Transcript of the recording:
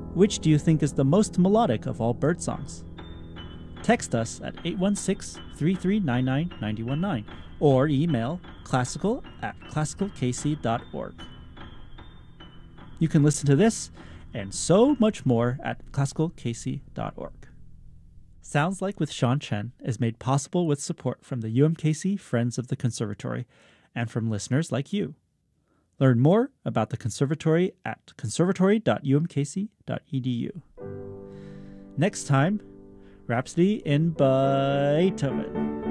Which do you think is the most melodic of all bird songs? Text us at 816-3399-9019 or email classical@classicalkc.org. You can listen to this and so much more at classicalkc.org. Sounds Like with Sean Chen is made possible with support from the UMKC Friends of the Conservatory and from listeners like you. Learn more about the conservatory at conservatory.umkc.edu. Next time, Rhapsody in Beethoven.